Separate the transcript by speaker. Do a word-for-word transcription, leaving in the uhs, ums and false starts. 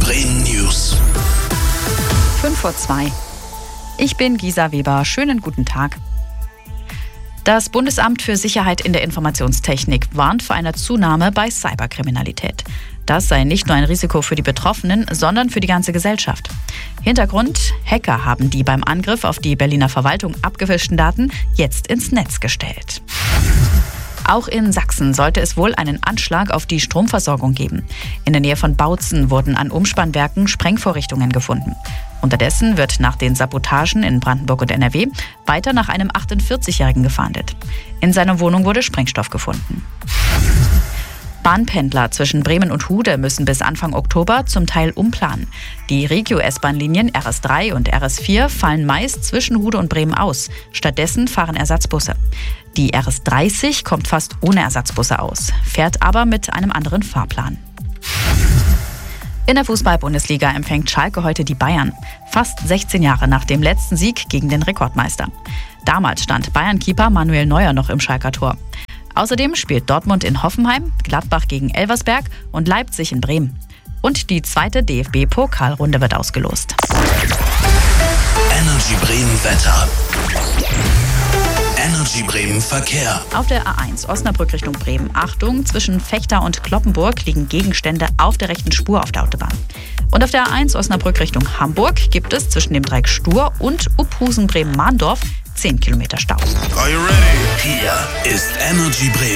Speaker 1: Bremen News.
Speaker 2: fünf vor zwei. Ich bin Gisa Weber. Schönen guten Tag. Das Bundesamt für Sicherheit in der Informationstechnik warnt vor einer Zunahme bei Cyberkriminalität. Das sei nicht nur ein Risiko für die Betroffenen, sondern für die ganze Gesellschaft. Hintergrund: Hacker haben die beim Angriff auf die Berliner Verwaltung abgefischten Daten jetzt ins Netz gestellt. Auch in Sachsen sollte es wohl einen Anschlag auf die Stromversorgung geben. In der Nähe von Bautzen wurden an Umspannwerken Sprengvorrichtungen gefunden. Unterdessen wird nach den Sabotagen in Brandenburg und N R W weiter nach einem achtundvierzigjährigen gefahndet. In seiner Wohnung wurde Sprengstoff gefunden. Bahnpendler zwischen Bremen und Hude müssen bis Anfang Oktober zum Teil umplanen. Die Regio-S-Bahn-Linien R S drei und R S vier fallen meist zwischen Hude und Bremen aus. Stattdessen fahren Ersatzbusse. Die R S dreißig kommt fast ohne Ersatzbusse aus, fährt aber mit einem anderen Fahrplan. In der Fußball-Bundesliga empfängt Schalke heute die Bayern. Fast sechzehn Jahre nach dem letzten Sieg gegen den Rekordmeister. Damals stand Bayern-Keeper Manuel Neuer noch im Schalker Tor. Außerdem spielt Dortmund in Hoffenheim, Gladbach gegen Elversberg und Leipzig in Bremen. Und die zweite D F B-Pokalrunde wird ausgelost.
Speaker 1: Energy Bremen Wetter. Energy Bremen Verkehr.
Speaker 2: Auf der A eins Osnabrück Richtung Bremen. Achtung, zwischen Vechta und Cloppenburg liegen Gegenstände auf der rechten Spur auf der Autobahn. Und auf der A eins Osnabrück Richtung Hamburg gibt es zwischen dem Dreieck Stur und Uphusen-Bremen-Mahndorf zehn Kilometer Stau.
Speaker 1: Are you ready? Hier ist Energy Bremen.